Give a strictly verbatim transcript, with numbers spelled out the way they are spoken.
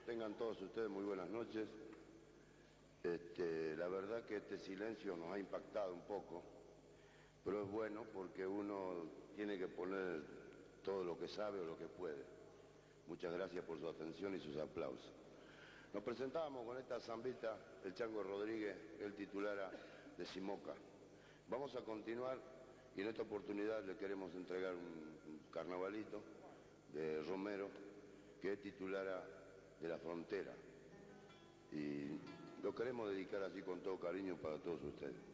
Tengan todos ustedes muy buenas noches. Este, la verdad que este silencio nos ha impactado un poco, pero es bueno porque uno tiene que poner todo lo que sabe o lo que puede. Muchas gracias por su atención y sus aplausos. Nos presentábamos con esta zambita, el Chango Rodríguez, el titular de Simoca. Vamos a continuar y en esta oportunidad le queremos entregar un, un carnavalito de Romero, que es titular de La Frontera. Y lo queremos dedicar así con todo cariño para todos ustedes.